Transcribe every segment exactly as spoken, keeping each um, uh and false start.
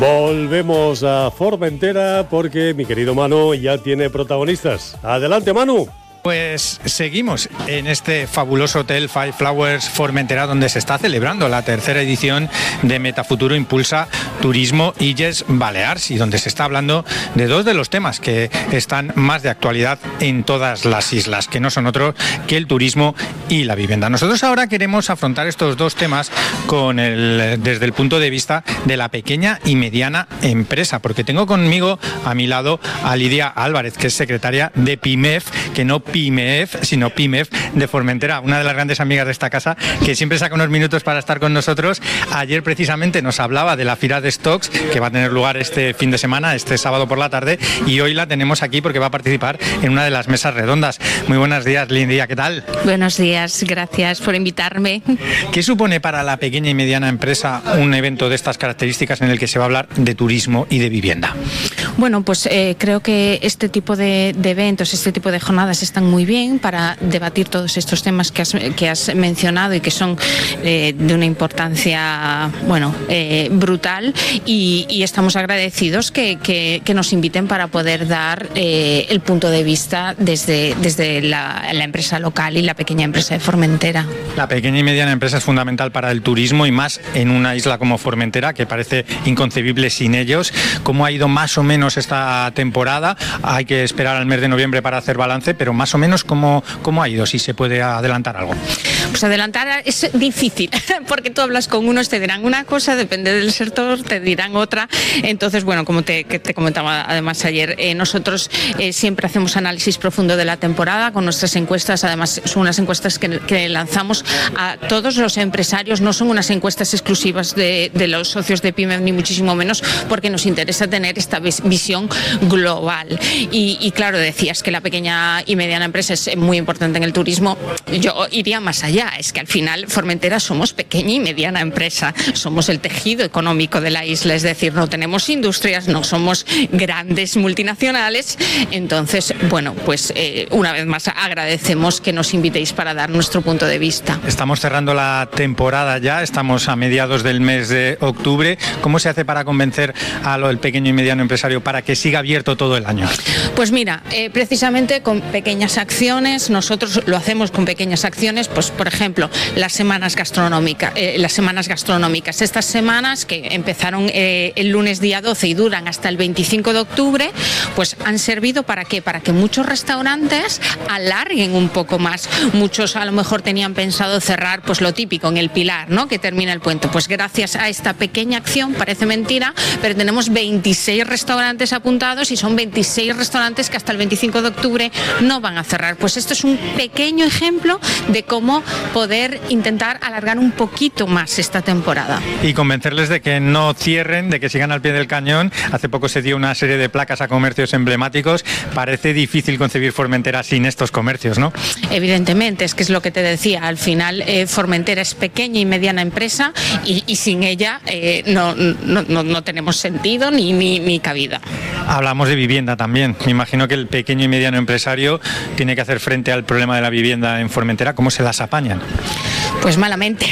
Volvemos a Formentera porque mi querido Manu ya tiene protagonistas. Adelante, Manu. Pues seguimos en este fabuloso hotel Five Flowers Formentera, donde se está celebrando la tercera edición de Metafuturo Impulsa Turismo Illes Balears, y donde se está hablando de dos de los temas que están más de actualidad en todas las islas, que no son otro que el turismo y la vivienda. Nosotros ahora queremos afrontar estos dos temas con el, desde el punto de vista de la pequeña y mediana empresa, porque tengo conmigo a mi lado a Lidia Álvarez, que es secretaria de PIMEF, que no PIMEF, sino PIMEF de Formentera, una de las grandes amigas de esta casa, que siempre saca unos minutos para estar con nosotros. Ayer precisamente nos hablaba de la Fira de Stocks, que va a tener lugar este fin de semana, este sábado por la tarde, y hoy la tenemos aquí porque va a participar en una de las mesas redondas. Muy buenos días, Lidia, ¿qué tal? Buenos días, gracias por invitarme. ¿Qué supone para la pequeña y mediana empresa un evento de estas características en el que se va a hablar de turismo y de vivienda? Bueno, pues eh, creo que este tipo de, de eventos, este tipo de jornadas están muy bien para debatir todos estos temas que has, que has mencionado y que son eh, de una importancia, bueno, eh, brutal, y, y estamos agradecidos que, que, que nos inviten para poder dar eh, el punto de vista desde, desde la, la empresa local y la pequeña empresa de Formentera. La pequeña y mediana empresa es fundamental para el turismo, y más en una isla como Formentera, que parece inconcebible sin ellos. ¿Cómo ha ido más o menos esta temporada? Hay que esperar al mes de noviembre para hacer balance, pero más o menos cómo, cómo ha ido, si se puede adelantar algo. Pues adelantar es difícil, porque tú hablas con unos, te dirán una cosa, depende del sector, te dirán otra. Entonces, bueno, como te, que te comentaba además ayer, eh, nosotros eh, siempre hacemos análisis profundo de la temporada con nuestras encuestas. Además, son unas encuestas que, que lanzamos a todos los empresarios, no son unas encuestas exclusivas de, de los socios de PIMEF, ni muchísimo menos, porque nos interesa tener esta visión global. Y, y claro, decías que la pequeña y mediana empresa es muy importante en el turismo. Yo iría más allá, es que al final Formentera somos pequeña y mediana empresa, somos el tejido económico de la isla, es decir, no tenemos industrias, no somos grandes multinacionales. Entonces, bueno, pues eh, una vez más agradecemos que nos invitéis para dar nuestro punto de vista. Estamos cerrando la temporada ya, estamos a mediados del mes de octubre. ¿Cómo se hace para convencer al pequeño y mediano empresario para que siga abierto todo el año? Pues mira, eh, precisamente con pequeñas acciones, nosotros lo hacemos con pequeñas acciones, pues por ejemplo, las semanas gastronómicas, eh, las semanas gastronómicas, estas semanas que empezaron eh, el lunes día doce y duran hasta el veinticinco de octubre, pues han servido para qué, para que muchos restaurantes alarguen un poco más. Muchos a lo mejor tenían pensado cerrar, pues lo típico, en el Pilar, ¿no?, que termina el puente. Pues gracias a esta pequeña acción, parece mentira, pero tenemos veintiséis restaurantes apuntados, y son veintiséis restaurantes que hasta el veinticinco de octubre no van a cerrar. Pues esto es un pequeño ejemplo de cómo poder intentar alargar un poquito más esta temporada. Y convencerles de que no cierren, de que sigan al pie del cañón. Hace poco se dio una serie de placas a comercios emblemáticos. Parece difícil concebir Formentera sin estos comercios, ¿no? Evidentemente, es que es lo que te decía. Al final, eh, Formentera es pequeña y mediana empresa, y, y sin ella eh, no, no, no, no tenemos sentido ni, ni, ni cabida. Hablamos de vivienda también. Me imagino que el pequeño y mediano empresario tiene que hacer frente al problema de la vivienda en Formentera. ¿Cómo se las apañan? Pues malamente.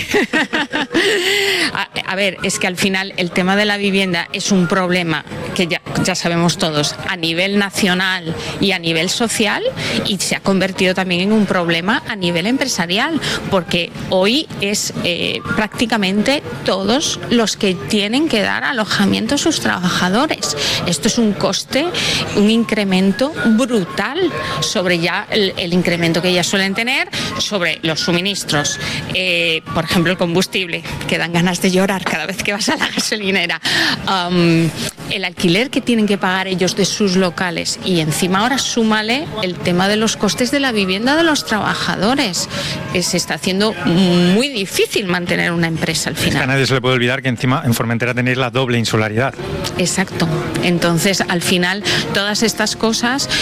a, a ver, es que al final el tema de la vivienda es un problema que ya, ya sabemos todos a nivel nacional y a nivel social, y se ha convertido también en un problema a nivel empresarial, porque hoy es eh, prácticamente todos los que tienen que dar alojamiento a sus trabajadores. Esto es un coste, un incremento brutal sobre ya el, el incremento que ya suelen tener, sobre los suministros. Eh, por ejemplo, el combustible, que dan ganas de llorar cada vez que vas a la gasolinera. Um, el alquiler que tienen que pagar ellos de sus locales, y encima ahora súmale el tema de los costes de la vivienda de los trabajadores. Eh, se está haciendo muy difícil mantener una empresa al final. Es que a nadie se le puede olvidar que encima en Formentera tenéis la doble insularidad. Exacto. Entonces, al final, todas estas cosas